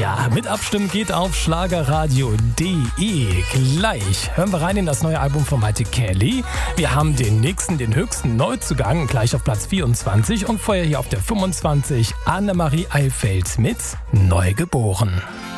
Ja, mit Abstimmen geht auf schlagerradio.de. Gleich hören wir rein in das neue Album von Maite Kelly. Wir haben den höchsten Neuzugang, gleich auf Platz 24 und vorher hier auf der 25 Annemarie Eifeld mit Neugeboren.